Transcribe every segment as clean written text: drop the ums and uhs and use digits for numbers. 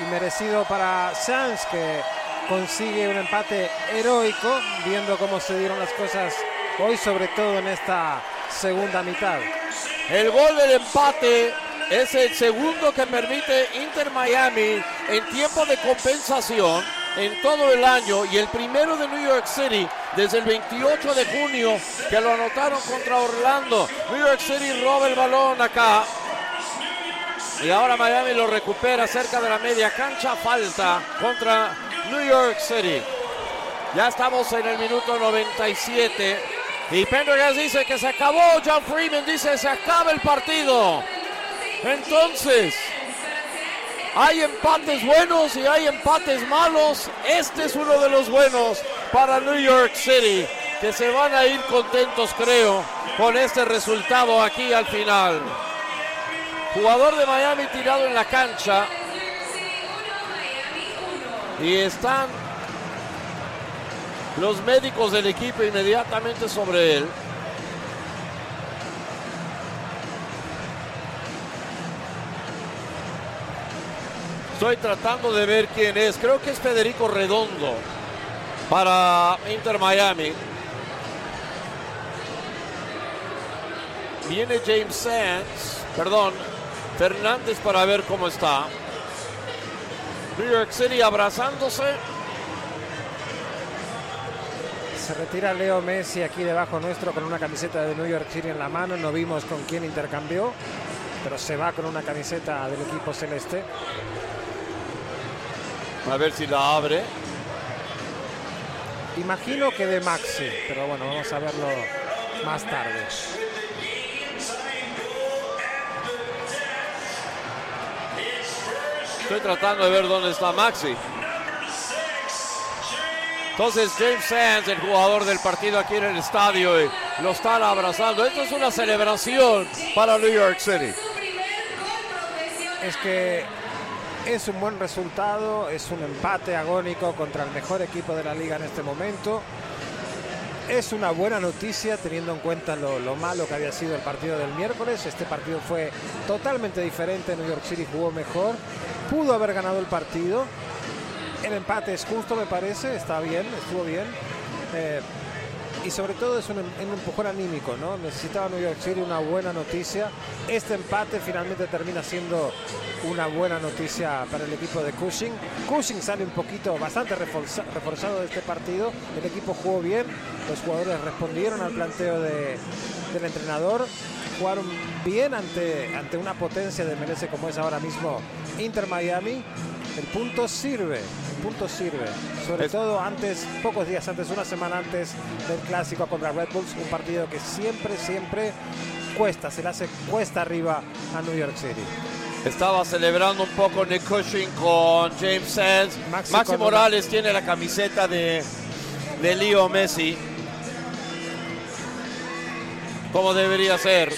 y merecido para Sanz, que consigue un empate heroico, viendo cómo se dieron las cosas hoy, sobre todo en esta segunda mitad. El gol del empate es el segundo que permite Inter Miami en tiempo de compensación en todo el año, y el primero de New York City desde el 28 de junio que lo anotaron contra Orlando. New York City roba el balón acá y ahora Miami lo recupera cerca de la media cancha. Falta contra New York City. Ya estamos en el minuto 97 y Pendergast dice que se acabó. John Freeman dice se acaba el partido. Entonces, hay empates buenos y hay empates malos. Este es uno de los buenos para New York City, que se van a ir contentos, creo, con este resultado aquí al final. Jugador de Miami tirado en la cancha y están los médicos del equipo inmediatamente sobre él. Estoy tratando de ver quién es. Creo que es Federico Redondo para Inter Miami. Viene Fernández para ver cómo está. New York City abrazándose. Se retira Leo Messi aquí debajo nuestro con una camiseta de New York City en la mano. No vimos con quién intercambió, pero se va con una camiseta del equipo celeste. A ver si la abre. Imagino que de Maxi, pero bueno, vamos a verlo más tarde. Estoy tratando de ver dónde está Maxi. Entonces James Sands, el jugador del partido aquí en el estadio, y lo están abrazando. Esto es una celebración para New York City. Es que es un buen resultado, es un empate agónico contra el mejor equipo de la liga en este momento. Es una buena noticia teniendo en cuenta lo malo que había sido el partido del miércoles. Este partido fue totalmente diferente. New York City jugó mejor, pudo haber ganado el partido. El empate es justo, me parece, está bien, estuvo bien. Y sobre todo es un empujón anímico, ¿no? Necesitaba New York City una buena noticia. Este empate finalmente termina siendo una buena noticia para el equipo de Cushing. Cushing sale un poquito, bastante reforzado de este partido. El equipo jugó bien, los jugadores respondieron al planteo del entrenador. Jugaron bien ante una potencia de MLS como es ahora mismo Inter Miami. El punto sirve, sobre todo pocos días antes, una semana antes del clásico contra Red Bulls, un partido que siempre cuesta, se le hace cuesta arriba a New York City. Estaba celebrando un poco Nick Cushing con James Sands. Maxi Morales tiene la camiseta de Leo Messi, como debería ser.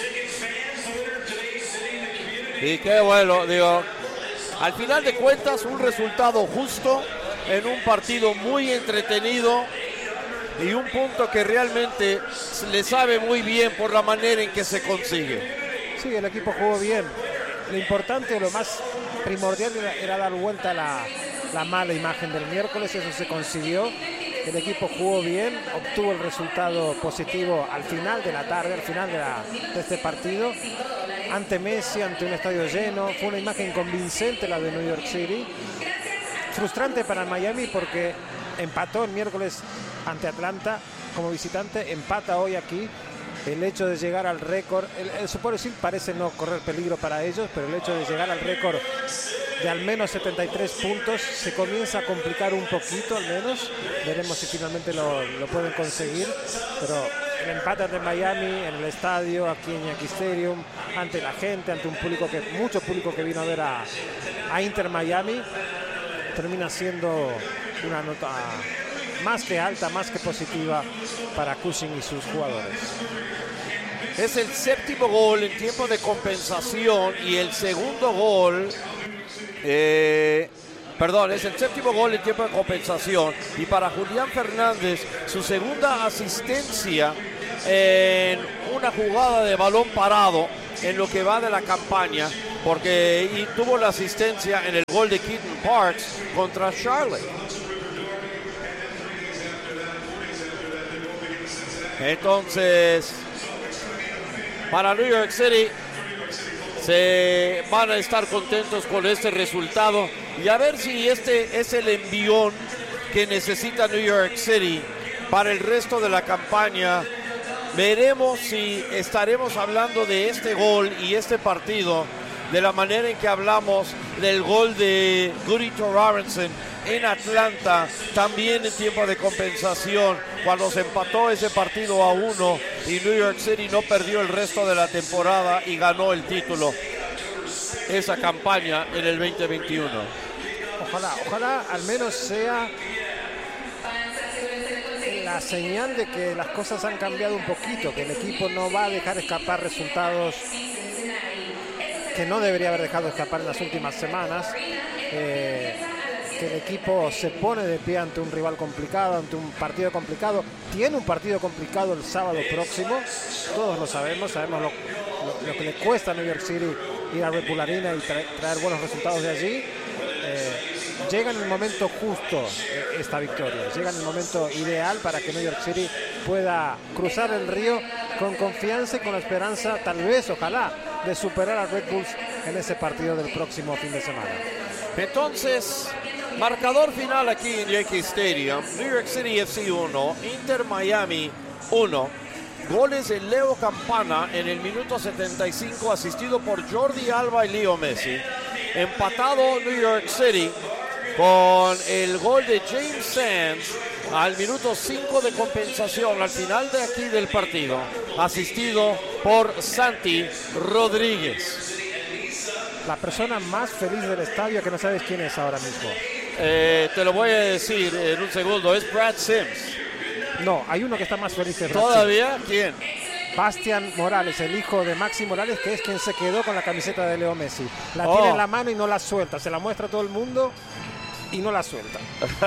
Y qué bueno, digo, al final de cuentas un resultado justo en un partido muy entretenido y un punto que realmente le sabe muy bien por la manera en que se consigue. Sí, el equipo jugó bien. Lo importante, lo más primordial era dar vuelta a la mala imagen del miércoles. Eso se consiguió. El equipo jugó bien, obtuvo el resultado positivo al final de la tarde, al final de este partido. Ante Messi, ante un estadio lleno. Fue una imagen convincente la de New York City. Frustrante para Miami porque empató el miércoles ante Atlanta como visitante. Empata hoy aquí. El hecho de llegar al récord, el Super Bowl parece no correr peligro para ellos, pero el hecho de llegar al récord de al menos 73 puntos se comienza a complicar un poquito al menos. Veremos si finalmente lo pueden conseguir, pero el empate de Miami en el estadio, aquí en Yankee Stadium, ante la gente, ante mucho público que vino a ver a Inter Miami, termina siendo una nota más que alta, más que positiva para Cushing y sus jugadores. Es el séptimo gol en tiempo de compensación y el segundo gol, es el séptimo gol en tiempo de compensación, y para Julián Fernández su segunda asistencia en una jugada de balón parado en lo que va de la campaña. y tuvo la asistencia en el gol de Keaton Parks contra Charlotte. Entonces, para New York City, se van a estar contentos con este resultado y a ver si este es el envión que necesita New York City para el resto de la campaña. Veremos si estaremos hablando de este gol y este partido de la manera en que hablamos del gol de Gurito Robinson en Atlanta, también en tiempo de compensación, cuando se empató ese partido 1 y New York City no perdió el resto de la temporada y ganó el título, esa campaña en el 2021. Ojalá al menos sea la señal de que las cosas han cambiado un poquito, que el equipo no va a dejar escapar resultados que no debería haber dejado escapar en las últimas semanas, que el equipo se pone de pie ante un rival complicado, ante un partido complicado. Tiene un partido complicado el sábado próximo, todos lo sabemos lo que le cuesta a New York City ir a Red Bull Arena y traer buenos resultados de allí. Llega en el momento justo esta victoria, llega en el momento ideal para que New York City pueda cruzar el río con confianza y con la esperanza, tal vez, ojalá, de superar a Red Bulls en ese partido del próximo fin de semana. Entonces, marcador final aquí en Yankee Stadium: New York City FC 1, Inter Miami 1. Goles de Leo Campana en el minuto 75, asistido por Jordi Alba y Leo Messi. Empatado New York City con el gol de James Sands al minuto 5 de compensación, al final de aquí del partido, asistido por Santi Rodríguez. La persona más feliz del estadio, que no sabes quién es ahora mismo. Te lo voy a decir en un segundo, es Brad Sims. No, hay uno que está más feliz que Brad ¿Todavía? Sims. ¿Quién? Bastián Morales, el hijo de Maxi Morales, que es quien se quedó con la camiseta de Leo Messi. La tiene en la mano y no la suelta, se la muestra a todo el mundo y no la suelta.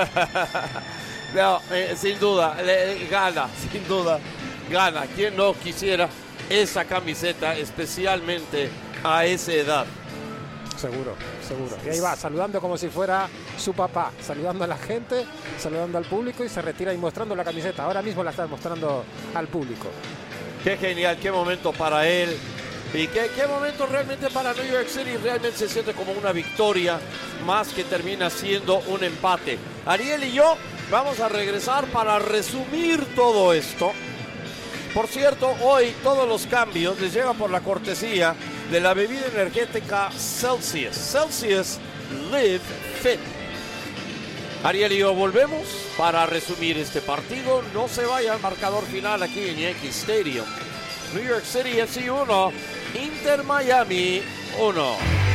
No, sin duda, gana, sin duda, gana. ¿Quién no quisiera esa camiseta, especialmente a esa edad? Seguro. Y ahí va, saludando como si fuera su papá, saludando a la gente, saludando al público, y se retira y mostrando la camiseta. Ahora mismo la está mostrando al público. Qué genial, qué momento para él. Y qué momento realmente para New York City. Realmente se siente como una victoria más que termina siendo un empate. Ariel y yo vamos a regresar para resumir todo esto. Por cierto, hoy todos los cambios les llegan por la cortesía de la bebida energética Celsius. Celsius Live Fit. Ariel y yo volvemos para resumir este partido. No se vaya al marcador final aquí en Yankee Stadium. New York City FC 1, Inter Miami 1.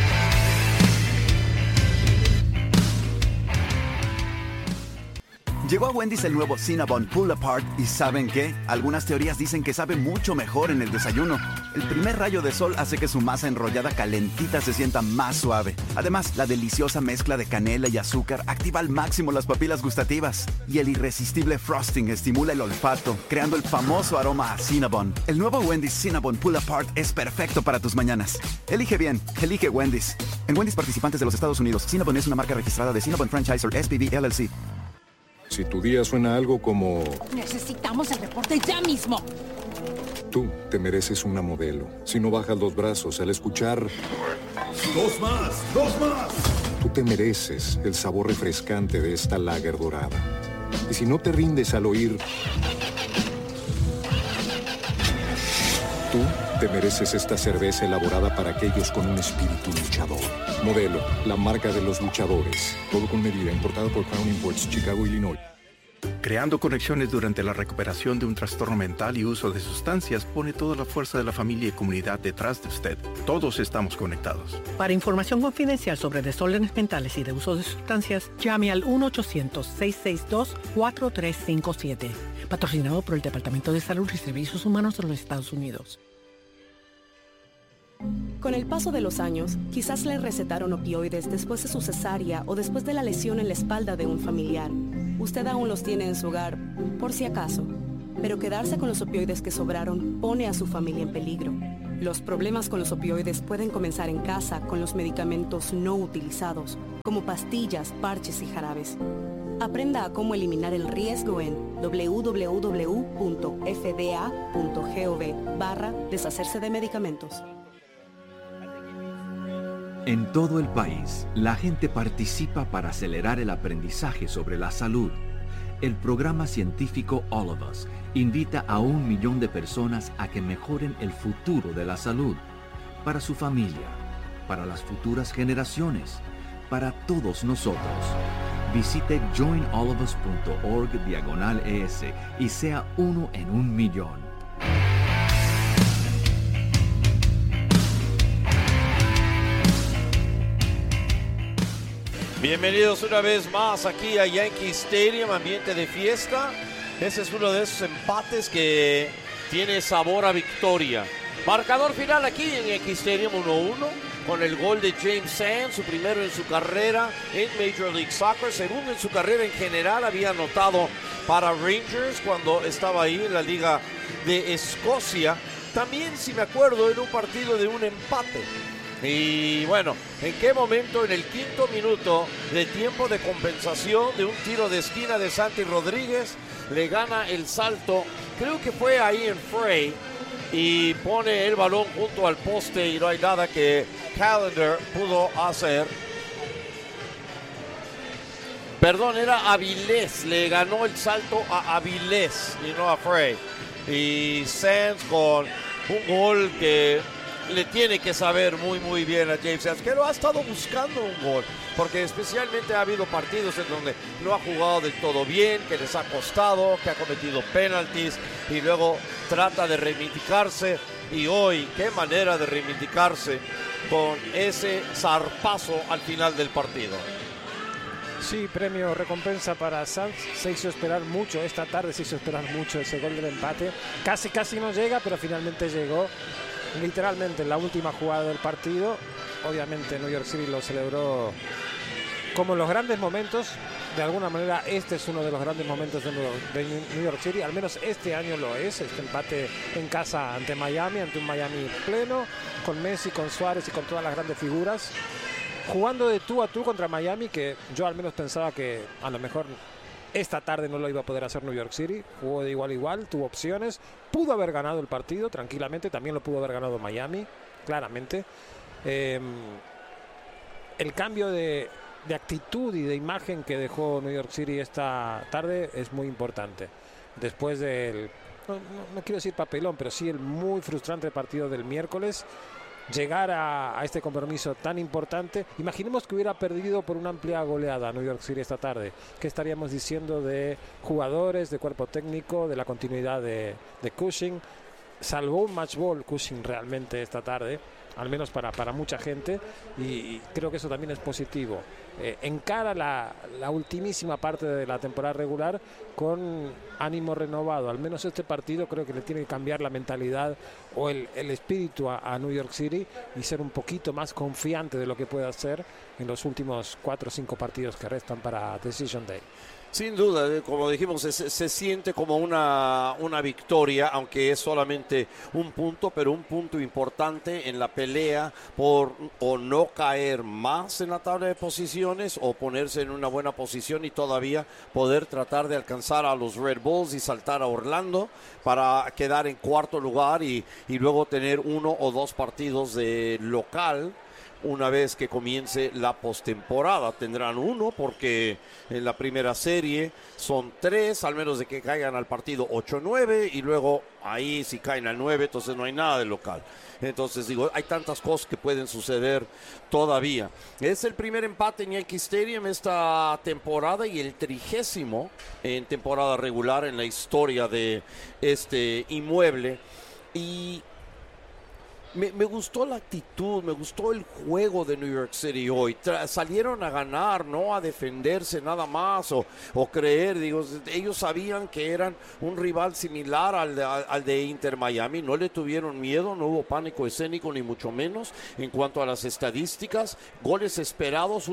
Llegó a Wendy's el nuevo Cinnabon Pull Apart y ¿saben qué? Algunas teorías dicen que sabe mucho mejor en el desayuno. El primer rayo de sol hace que su masa enrollada calentita se sienta más suave. Además, la deliciosa mezcla de canela y azúcar activa al máximo las papilas gustativas. Y el irresistible frosting estimula el olfato, creando el famoso aroma a Cinnabon. El nuevo Wendy's Cinnabon Pull Apart es perfecto para tus mañanas. Elige bien, elige Wendy's. En Wendy's participantes de los Estados Unidos, Cinnabon es una marca registrada de Cinnabon Franchisor SPV LLC. Si tu día suena algo como... Necesitamos el reporte ya mismo. Tú te mereces una modelo. Si no bajas los brazos al escuchar... ¡Dos más! Tú te mereces el sabor refrescante de esta lager dorada. Y si no te rindes al oír... Tú te mereces esta cerveza elaborada para aquellos con un espíritu luchador. Modelo, la marca de los luchadores. Todo con medida, importado por Crown Imports, Chicago, Illinois. Creando conexiones durante la recuperación de un trastorno mental y uso de sustancias pone toda la fuerza de la familia y comunidad detrás de usted. Todos estamos conectados. Para información confidencial sobre desórdenes mentales y de uso de sustancias, llame al 1-800-662-4357. Patrocinado por el Departamento de Salud y Servicios Humanos de los Estados Unidos. Con el paso de los años, quizás le recetaron opioides después de su cesárea o después de la lesión en la espalda de un familiar. Usted aún los tiene en su hogar, por si acaso. Pero quedarse con los opioides que sobraron pone a su familia en peligro. Los problemas con los opioides pueden comenzar en casa con los medicamentos no utilizados, como pastillas, parches y jarabes. Aprenda a cómo eliminar el riesgo en www.fda.gov/deshacerse de medicamentos. En todo el país, la gente participa para acelerar el aprendizaje sobre la salud. El programa científico All of Us invita a 1 millón de personas a que mejoren el futuro de la salud, para su familia, para las futuras generaciones, para todos nosotros. Visite joinallofus.org/ES y sea uno en 1 millón. Bienvenidos una vez más aquí a Yankee Stadium, ambiente de fiesta. Ese es uno de esos empates que tiene sabor a victoria. Marcador final aquí en Yankee Stadium, 1-1, con el gol de James Sands, su primero en su carrera en Major League Soccer, segundo en su carrera en general. Había anotado para Rangers cuando estaba ahí en la Liga de Escocia. También, si me acuerdo, en un partido de un empate. Y bueno, ¿en qué momento? En el 5º minuto de tiempo de compensación de un tiro de esquina de Santi Rodríguez, le gana el salto, creo que fue ahí en Frey, y pone el balón junto al poste y no hay nada que Callender pudo hacer. Perdón, era Avilés, le ganó el salto a Avilés y no a Frey. Y Sands con un gol que le tiene que saber muy bien a James Sands, que lo ha estado buscando un gol, porque especialmente ha habido partidos en donde no ha jugado del todo bien, que les ha costado, que ha cometido penaltis y luego trata de reivindicarse. Y hoy, qué manera de reivindicarse con ese zarpazo al final del partido. Sí, premio recompensa para Sands. Se hizo esperar mucho, esta tarde se hizo esperar mucho ese gol del empate. Casi no llega, pero finalmente llegó. Literalmente en la última jugada del partido. Obviamente New York City lo celebró como en los grandes momentos. De alguna manera este es uno de los grandes momentos de New York City. Al menos este año lo es. Este empate en casa ante Miami, ante un Miami pleno, con Messi, con Suárez y con todas las grandes figuras, jugando de tú a tú contra Miami, que yo al menos pensaba que a lo mejor esta tarde no lo iba a poder hacer New York City. Jugó de igual a igual, tuvo opciones, pudo haber ganado el partido tranquilamente, también lo pudo haber ganado Miami, claramente. El cambio de actitud y de imagen que dejó New York City esta tarde es muy importante. Después del, no quiero decir papelón, pero sí el muy frustrante partido del miércoles, llegar a este compromiso tan importante. Imaginemos que hubiera perdido por una amplia goleada New York City esta tarde. ¿Qué estaríamos diciendo de jugadores, de cuerpo técnico, de la continuidad de Cushing? Salvó un match ball Cushing realmente esta tarde, al menos para mucha gente, y creo que eso también es positivo. Encara la ultimísima parte de la temporada regular con ánimo renovado. Al menos este partido creo que le tiene que cambiar la mentalidad o el espíritu a New York City y ser un poquito más confiante de lo que puede hacer en los últimos 4 o 5 partidos que restan para Decision Day. Sin duda, como dijimos, se siente como una victoria, aunque es solamente un punto, pero un punto importante en la pelea por o no caer más en la tabla de posiciones o ponerse en una buena posición y todavía poder tratar de alcanzar a los Red Bulls y saltar a Orlando para quedar en 4º lugar y luego tener 1 o 2 partidos de local. Una vez que comience la postemporada tendrán 1 porque en la primera serie son 3, al menos de que caigan al partido 8-9 y luego ahí si caen al 9 entonces no hay nada de local. Entonces digo, hay tantas cosas que pueden suceder todavía. Es el primer empate en Yankee Stadium esta temporada y el 30º en temporada regular en la historia de este inmueble. Y me gustó la actitud, me gustó el juego de New York City hoy. Salieron a ganar, no a defenderse nada más o creer. Digo, ellos sabían que eran un rival similar al de Inter Miami. No le tuvieron miedo, no hubo pánico escénico ni mucho menos. En cuanto a las estadísticas, goles esperados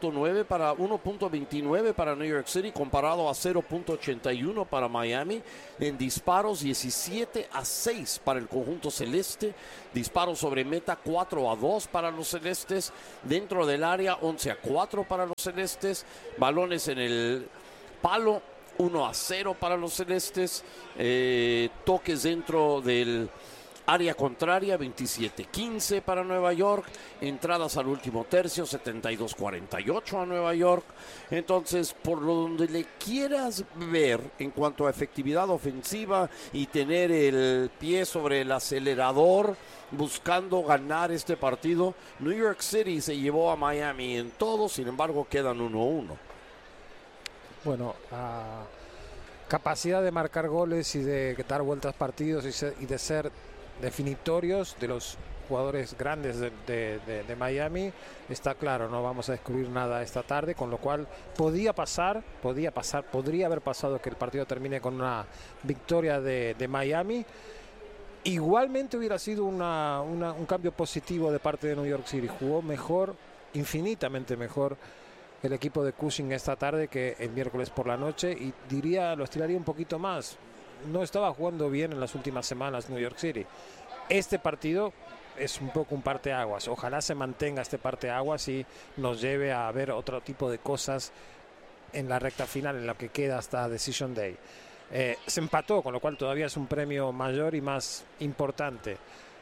1.29 para New York City comparado a 0.81 para Miami. En disparos 17-6 para el conjunto celeste. Disparos disparos sobre meta, 4-2 para los celestes. Dentro del área, 11-4 para los celestes. Balones en el palo, 1-0 para los celestes. Toques dentro del área contraria, 27-15 para Nueva York. Entradas al último tercio, 72-48 a Nueva York. Entonces, por lo donde le quieras ver en cuanto a efectividad ofensiva y tener el pie sobre el acelerador buscando ganar este partido, New York City se llevó a Miami en todo. Sin embargo, quedan 1-1. Bueno, capacidad de marcar goles y de dar vueltas partidos y de ser definitorios de los jugadores grandes de Miami, está claro, no vamos a descubrir nada esta tarde, con lo cual podría haber pasado que el partido termine con una victoria de Miami. Igualmente hubiera sido un cambio positivo de parte de New York City. Jugó mejor, infinitamente mejor el equipo de Cushing esta tarde que el miércoles por la noche, y lo estiraría un poquito más. No estaba jugando bien en las últimas semanas New York City. Este partido es un poco un parteaguas. Ojalá se mantenga este parteaguas y nos lleve a ver otro tipo de cosas en la recta final, en la que queda hasta Decision Day. Se empató, con lo cual todavía es un premio mayor y más importante.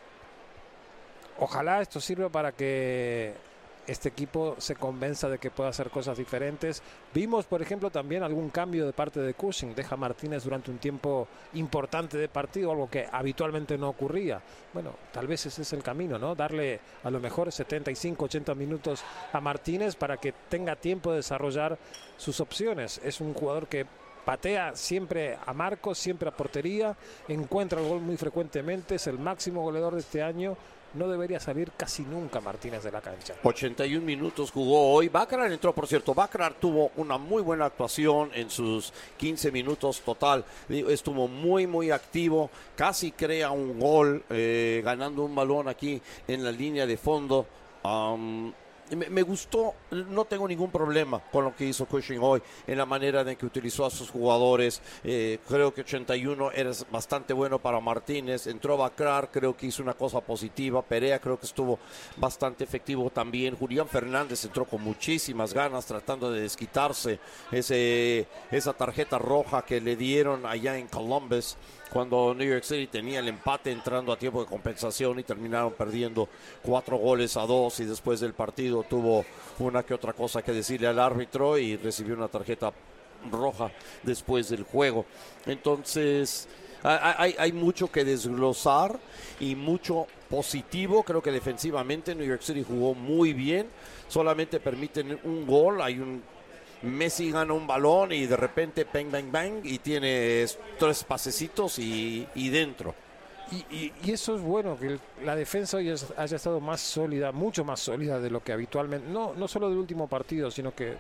Ojalá esto sirva para que este equipo se convenza de que puede hacer cosas diferentes. Vimos, por ejemplo, también algún cambio de parte de Cushing. Deja a Martínez durante un tiempo importante de partido, algo que habitualmente no ocurría. Bueno, tal vez ese es el camino, ¿no? Darle a lo mejor 75, 80 minutos a Martínez para que tenga tiempo de desarrollar sus opciones. Es un jugador que patea siempre a marco, siempre a portería, encuentra el gol muy frecuentemente, es el máximo goleador de este año. No debería salir casi nunca Martínez de la cancha. 81 minutos jugó hoy. Bakrar entró, por cierto. Bakrar tuvo una muy buena actuación en sus 15 minutos total. Estuvo muy, muy activo. Casi crea un gol, ganando un balón aquí en la línea de fondo. Me gustó, no tengo ningún problema con lo que hizo Cushing hoy en la manera en que utilizó a sus jugadores. Creo que 81 era bastante bueno para Martínez. Entró Bakrar, creo que hizo una cosa positiva. Perea creo que estuvo bastante efectivo también. Julián Fernández entró con muchísimas ganas tratando de desquitarse esa tarjeta roja que le dieron allá en Columbus, cuando New York City tenía el empate entrando a tiempo de compensación y terminaron perdiendo 4-2, y después del partido tuvo una que otra cosa que decirle al árbitro y recibió una tarjeta roja después del juego. Entonces hay mucho que desglosar y mucho positivo. Creo que defensivamente New York City jugó muy bien, solamente permiten un gol. Messi gana un balón y de repente bang, bang, bang, y tiene 3 pasecitos y dentro. Y eso es bueno, que la defensa hoy haya estado más sólida, mucho más sólida de lo que habitualmente, no solo del último partido, sino que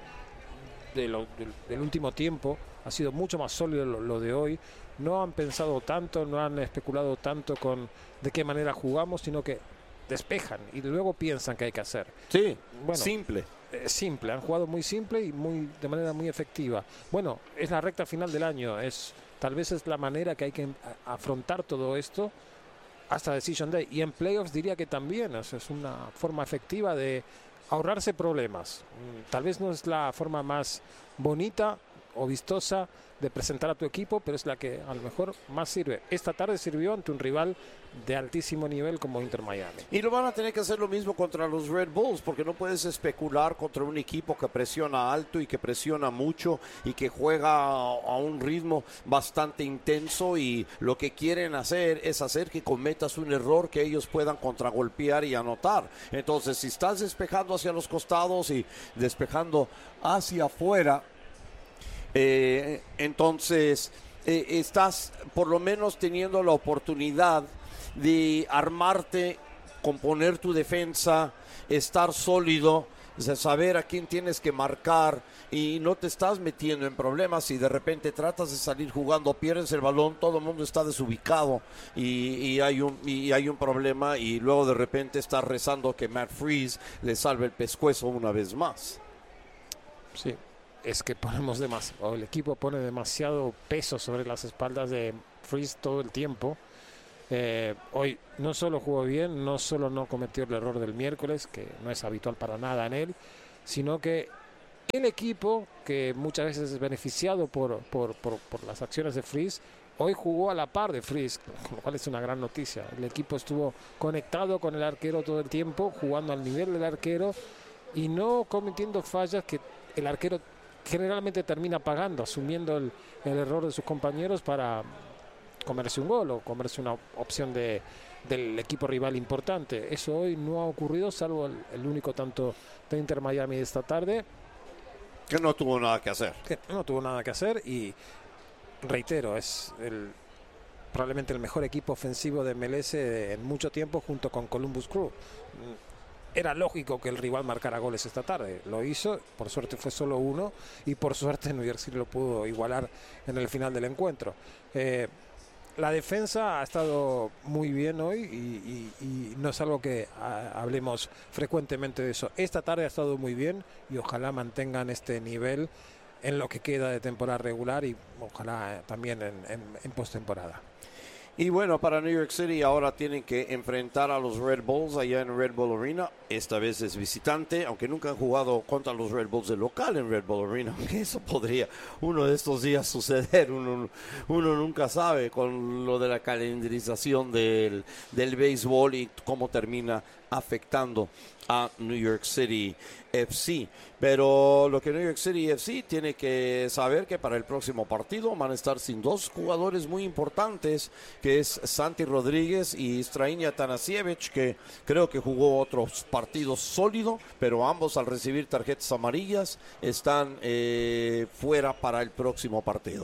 del último tiempo. Ha sido mucho más sólido lo de hoy. No han pensado tanto, no han especulado tanto con de qué manera jugamos, sino que despejan y luego piensan qué hay que hacer. Sí, bueno, simple, han jugado muy simple y de manera muy efectiva. Bueno, es la recta final del año, tal vez es la manera que hay que afrontar todo esto hasta Decision Day, y en playoffs diría que también es una forma efectiva de ahorrarse problemas. Tal vez no es la forma más bonita o vistosa de presentar a tu equipo, pero es la que a lo mejor más sirve. Esta tarde sirvió ante un rival de altísimo nivel como Inter Miami. Y lo van a tener que hacer lo mismo contra los Red Bulls, porque no puedes especular contra un equipo que presiona alto y que presiona mucho y que juega a un ritmo bastante intenso, y lo que quieren hacer es hacer que cometas un error que ellos puedan contragolpear y anotar. Entonces, si estás despejando hacia los costados y despejando hacia afuera, entonces estás por lo menos teniendo la oportunidad de armarte, componer tu defensa, estar sólido, de saber a quién tienes que marcar, y no te estás metiendo en problemas. Si de repente tratas de salir jugando, pierdes el balón, todo el mundo está desubicado y hay un problema, y luego de repente estás rezando que Matt Freese le salve el pescuezo una vez más. Sí. Es que el equipo pone demasiado peso sobre las espaldas de Freese todo el tiempo, Hoy no solo jugó bien, no solo no cometió el error del miércoles, que no es habitual para nada en él, sino que el equipo, que muchas veces es beneficiado por las acciones de Freeze, hoy jugó a la par de Freeze, con lo cual es una gran noticia. El equipo estuvo conectado con el arquero todo el tiempo, jugando al nivel del arquero y no cometiendo fallas que el arquero generalmente termina pagando, asumiendo el error de sus compañeros para comerse un gol o comerse una opción del equipo rival importante. Eso hoy no ha ocurrido, salvo el único tanto de Inter Miami de esta tarde. Que no tuvo nada que hacer. Y reitero, es probablemente el mejor equipo ofensivo de MLS en mucho tiempo, junto con Columbus Crew. Era lógico que el rival marcara goles esta tarde. Lo hizo, por suerte fue solo uno, y por suerte New York City lo pudo igualar en el final del encuentro. La defensa ha estado muy bien hoy y no es algo que hablemos frecuentemente de eso. Esta tarde ha estado muy bien y ojalá mantengan este nivel en lo que queda de temporada regular y ojalá también en postemporada. Y bueno, para New York City ahora tienen que enfrentar a los Red Bulls allá en Red Bull Arena. Esta vez es visitante, aunque nunca han jugado contra los Red Bulls de local en Red Bull Arena. Eso podría uno de estos días suceder. Uno nunca sabe con lo de la calendarización del béisbol y cómo termina afectando a New York City FC. Pero lo que New York City FC tiene que saber que para el próximo partido van a estar sin dos jugadores muy importantes, que es Santi Rodríguez y Strahinja Atanasievich, que creo que jugó otros partidos sólidos, pero ambos al recibir tarjetas amarillas están fuera para el próximo partido.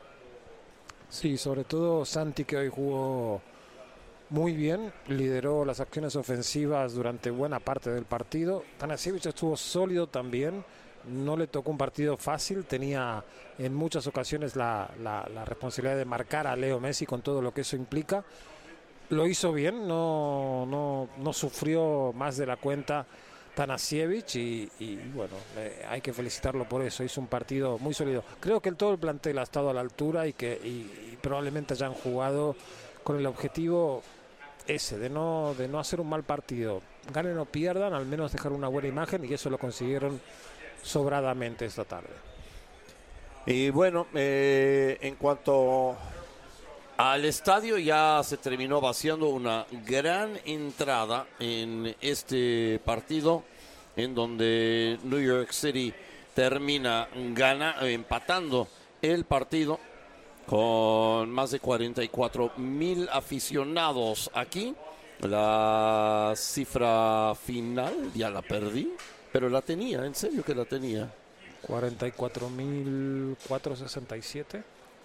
Sí, sobre todo Santi, que hoy jugó muy bien, lideró las acciones ofensivas durante buena parte del partido. Tanasiewicz estuvo sólido también, no le tocó un partido fácil, tenía en muchas ocasiones la responsabilidad de marcar a Leo Messi con todo lo que eso implica. Lo hizo bien, no sufrió más de la cuenta Tanasiewicz y bueno, hay que felicitarlo por eso. Hizo un partido muy sólido. Creo que todo el plantel ha estado a la altura y probablemente hayan jugado con el objetivo ese, de no hacer un mal partido. Ganen o pierdan, al menos dejar una buena imagen, y eso lo consiguieron sobradamente esta tarde. Y bueno, en cuanto al estadio, ya se terminó vaciando una gran entrada en este partido, en donde New York City termina empatando el partido con más de 44,000 aficionados aquí. La cifra final ya la perdí, pero la tenía, en serio que la tenía. 44,467.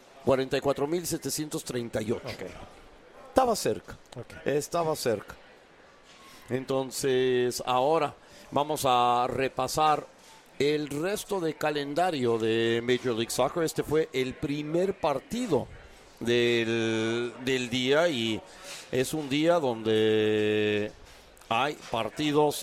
44,738. Okay. Estaba cerca. Okay. Estaba cerca. Entonces, ahora vamos a repasar el resto de calendario de Major League Soccer. Este fue el primer partido del día y es un día donde hay partidos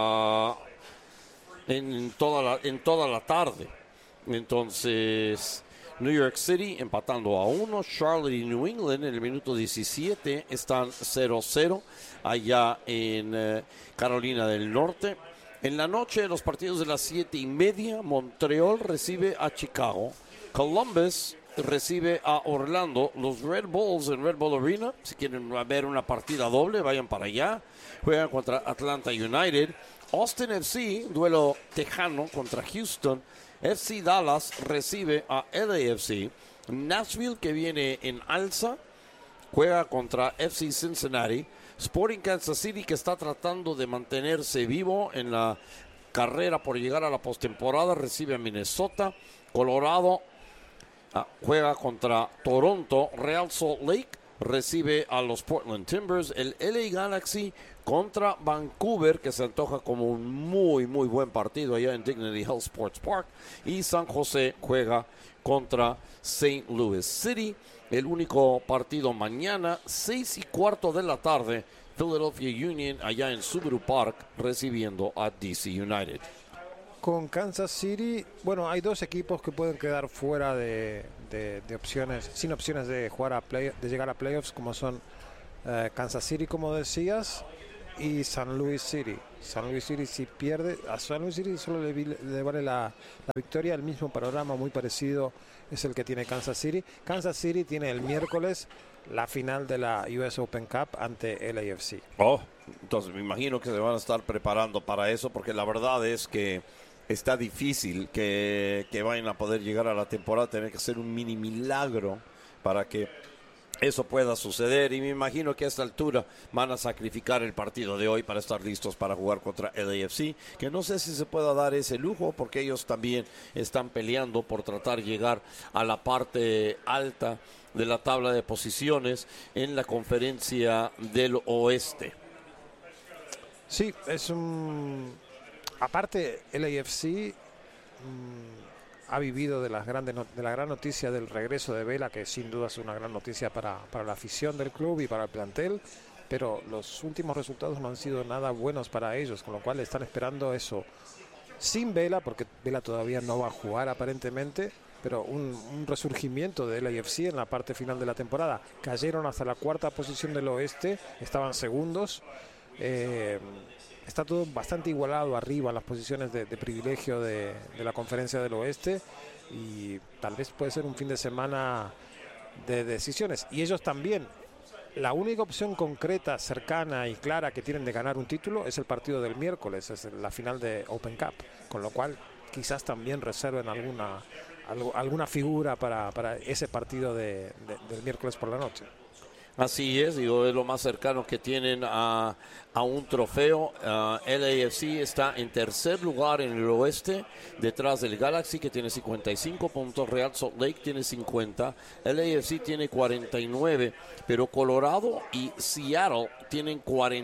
en toda la tarde. Entonces, New York City empatando a 1, Charlotte y New England en el minuto 17 están 0-0 allá en Carolina del Norte. En la noche, los partidos de las 7:30, Montreal recibe a Chicago, Columbus recibe a Orlando, los Red Bulls en Red Bull Arena. Si quieren ver una partida doble, vayan para allá. Juegan contra Atlanta United. Austin FC, duelo tejano contra Houston. FC Dallas recibe a LAFC. Nashville, que viene en alza, juega contra FC Cincinnati. Sporting Kansas City, que está tratando de mantenerse vivo en la carrera por llegar a la postemporada, recibe a Minnesota. Colorado juega contra Toronto. Real Salt Lake recibe a los Portland Timbers. El LA Galaxy contra Vancouver, que se antoja como un muy muy buen partido allá en Dignity Health Sports Park. Y San José juega contra St. Louis City. El único partido mañana, 6:15 de la tarde, Philadelphia Union allá en Subaru Park recibiendo a DC United. Con Kansas City, bueno, hay dos equipos que pueden quedar fuera de opciones, sin opciones de jugar de llegar a playoffs, como son Kansas City, como decías, y San Luis City. San Luis City, si pierde, a San Luis City solo le vale la victoria. El mismo panorama muy parecido es el que tiene Kansas City. Kansas City tiene el miércoles la final de la US Open Cup ante LAFC. Entonces me imagino que se van a estar preparando para eso, porque la verdad es que está difícil que vayan a poder llegar a la temporada. Tener que hacer un mini milagro para que eso pueda suceder, y me imagino que a esta altura van a sacrificar el partido de hoy para estar listos para jugar contra LAFC, que no sé si se pueda dar ese lujo, porque ellos también están peleando por tratar de llegar a la parte alta de la tabla de posiciones en la conferencia del oeste. Sí, es aparte LAFC ha vivido de la gran noticia del regreso de Vela, que sin duda es una gran noticia para la afición del club y para el plantel, pero los últimos resultados no han sido nada buenos para ellos, con lo cual están esperando eso sin Vela, porque Vela todavía no va a jugar aparentemente, pero un resurgimiento de LAFC en la parte final de la temporada. Cayeron hasta la cuarta posición del oeste, estaban segundos. Está todo bastante igualado arriba en las posiciones de privilegio de la conferencia del oeste, y tal vez puede ser un fin de semana de decisiones. Y ellos también, la única opción concreta, cercana y clara que tienen de ganar un título es el partido del miércoles, es la final de Open Cup, con lo cual quizás también reserven alguna figura para ese partido del miércoles por la noche. Así es, digo, es lo más cercano que tienen a un trofeo. LAFC está en tercer lugar en el oeste, detrás del Galaxy, que tiene 55 puntos, Real Salt Lake tiene 50, LAFC tiene 49, pero Colorado y Seattle tienen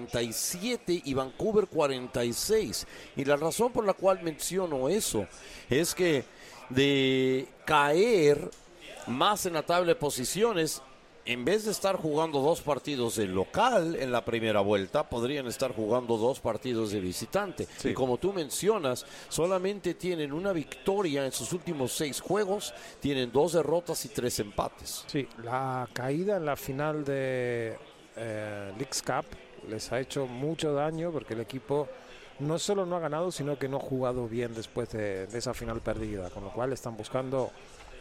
47 y Vancouver 46. Y la razón por la cual menciono eso es que de caer más en la tabla de posiciones, en vez de estar jugando 2 partidos de local en la primera vuelta, podrían estar jugando 2 partidos de visitante. Sí. Y como tú mencionas, solamente tienen una victoria en sus últimos 6 juegos, tienen 2 derrotas y 3 empates. Sí, la caída en la final de Leagues Cup les ha hecho mucho daño, porque el equipo no solo no ha ganado, sino que no ha jugado bien después de esa final perdida, con lo cual están buscando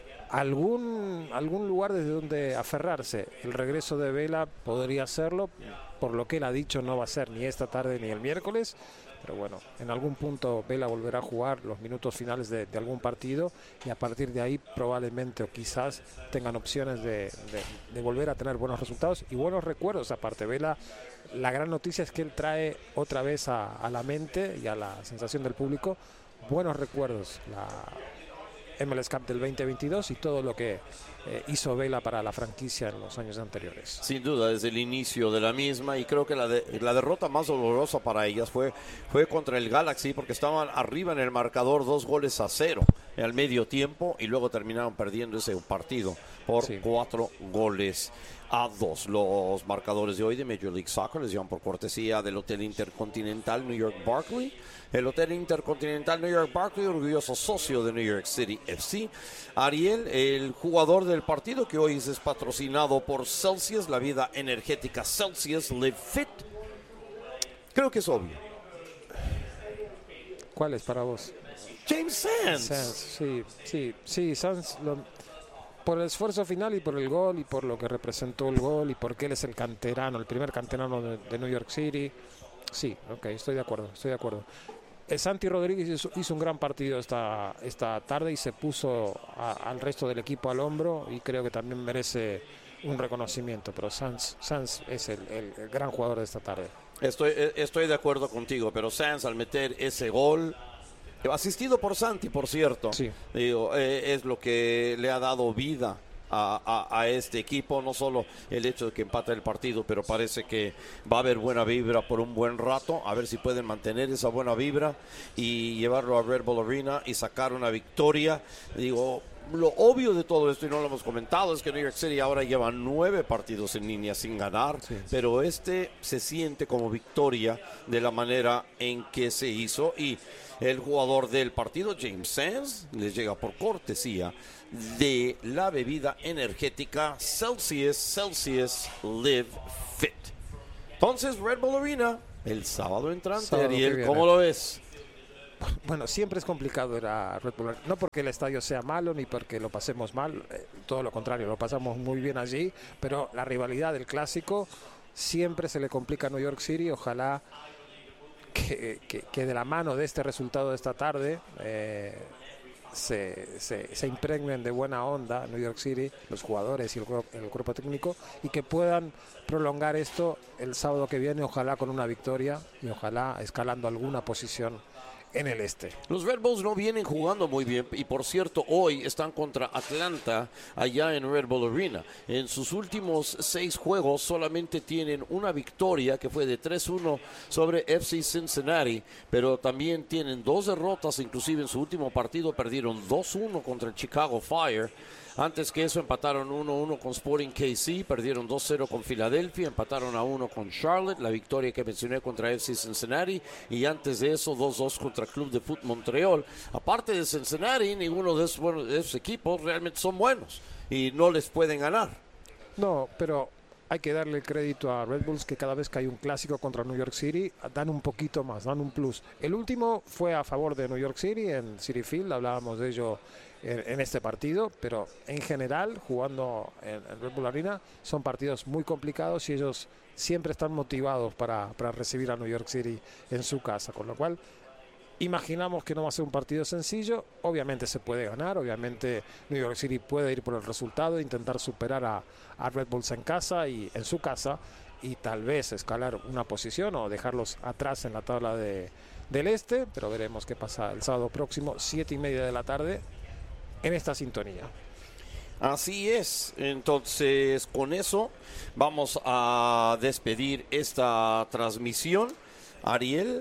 algún lugar desde donde aferrarse. El regreso de Vela podría hacerlo, por lo que él ha dicho no va a ser ni esta tarde ni el miércoles, pero bueno, en algún punto Vela volverá a jugar los minutos finales de algún partido, y a partir de ahí probablemente o quizás tengan opciones de volver a tener buenos resultados y buenos recuerdos. Aparte, Vela, la gran noticia es que él trae otra vez a la mente y a la sensación del público buenos recuerdos, la MLS Cup del 2022 y todo lo que hizo Vela para la franquicia en los años anteriores. Sin duda, desde el inicio de la misma, y creo que la derrota más dolorosa para ellas fue contra el Galaxy, porque estaban arriba en el marcador 2-0 al medio tiempo, y luego terminaron perdiendo ese partido por 4-2. Los marcadores de hoy de Major League Soccer les llevan por cortesía del Hotel Intercontinental New York Barclay. El Hotel Intercontinental New York Barclay, orgulloso socio de New York City FC. Ariel, el jugador del partido, que hoy es patrocinado por Celsius, la vida energética Celsius Live Fit. Creo que es obvio. ¿Cuál es para vos? James Sands. Sí, Sands, por el esfuerzo final y por el gol y por lo que representó el gol y porque él es el canterano, el primer canterano de New York City. Sí, ok, estoy de acuerdo. Santi Rodríguez hizo un gran partido esta tarde y se puso al resto del equipo al hombro, y creo que también merece un reconocimiento, pero Sands es el gran jugador de esta tarde. Estoy de acuerdo contigo, pero Sands, al meter ese gol, asistido por Santi, por cierto, sí, es lo que le ha dado vida a este equipo. No solo el hecho de que empate el partido, pero parece que va a haber buena vibra por un buen rato, a ver si pueden mantener esa buena vibra y llevarlo a Red Bull Arena y sacar una victoria. lo obvio de todo esto, y no lo hemos comentado, es que New York City ahora lleva 9 partidos en línea sin ganar, pero se siente como victoria de la manera en que se hizo, y el jugador del partido, James Sands, les llega por cortesía de la bebida energética Celsius Live Fit. Entonces, Red Bull Arena, el sábado entrante, Ariel, ¿cómo lo ves? Bueno, siempre es complicado ir a Red Bull, no porque el estadio sea malo ni porque lo pasemos mal, todo lo contrario, lo pasamos muy bien allí, pero la rivalidad del clásico siempre se le complica a New York City. Ojalá que de la mano de este resultado de esta tarde se impregnen de buena onda New York City, los jugadores y el cuerpo técnico, y que puedan prolongar esto el sábado que viene, ojalá con una victoria y ojalá escalando alguna posición en el este. Los Red Bulls no vienen jugando muy bien, y por cierto hoy están contra Atlanta allá en Red Bull Arena. En sus últimos 6 juegos solamente tienen una victoria, que fue de 3-1 sobre FC Cincinnati, pero también tienen 2 derrotas, inclusive en su último partido perdieron 2-1 contra el Chicago Fire. Antes que eso empataron 1-1 con Sporting KC, perdieron 2-0 con Filadelfia, empataron a 1 con Charlotte, la victoria que mencioné contra FC Cincinnati, y antes de eso 2-2 contra Club de Foot Montreal. Aparte de Cincinnati, ninguno de esos equipos realmente son buenos y no les pueden ganar. No, pero hay que darle crédito a Red Bulls, que cada vez que hay un clásico contra New York City dan un poquito más, dan un plus. El último fue a favor de New York City en Citi Field, hablábamos de ello en este partido, pero en general jugando en Red Bull Arena son partidos muy complicados y ellos siempre están motivados para recibir a New York City en su casa, con lo cual imaginamos que no va a ser un partido sencillo. Obviamente se puede ganar, obviamente New York City puede ir por el resultado, intentar superar a Red Bulls en casa y en su casa, y tal vez escalar una posición o dejarlos atrás en la tabla del este, pero veremos qué pasa el sábado próximo, 7:30 de la tarde, en esta sintonía. Así es. Entonces, con eso vamos a despedir esta transmisión. Ariel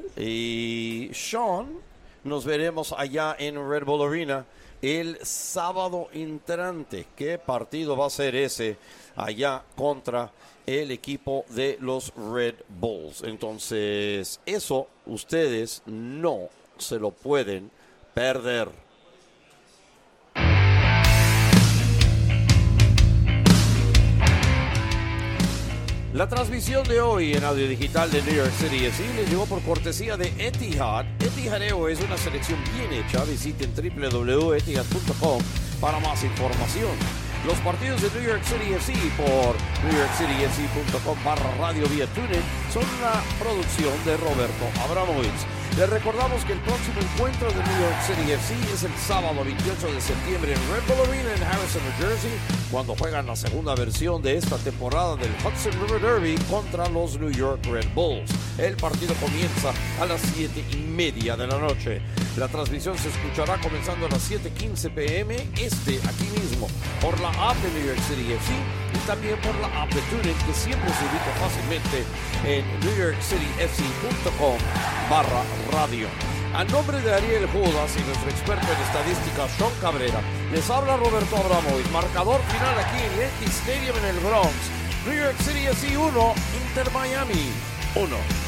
y Sean, nos veremos allá en Red Bull Arena el sábado entrante. ¿Qué partido va a ser ese allá contra el equipo de los Red Bulls? Entonces, eso ustedes no se lo pueden perder. La transmisión de hoy en audio digital de New York City FC les llegó por cortesía de Etihad. Etihadeo es una selección bien hecha. Visiten www.etihad.com para más información. Los partidos de New York City FC por newyorkcityfc.com/radio vía TuneIn son una producción de Roberto Abramovich. Les recordamos que el próximo encuentro de New York City FC es el sábado 28 de septiembre en Red Bull Arena en Harrison, New Jersey, cuando juegan la segunda versión de esta temporada del Hudson River Derby contra los New York Red Bulls. El partido comienza a las 7:30 de la noche. La transmisión se escuchará comenzando a las 7:15 p.m. aquí mismo, por la app de New York City FC y también por la app de TuneIn, que siempre se ubica fácilmente en newyorkcityfc.com/radio. A nombre de Ariel Judas y nuestro experto en estadística, Sean Cabrera, les habla Roberto Abramovich. Marcador final aquí en Yankee Stadium en el Bronx. New York City FC 1, Inter Miami 1.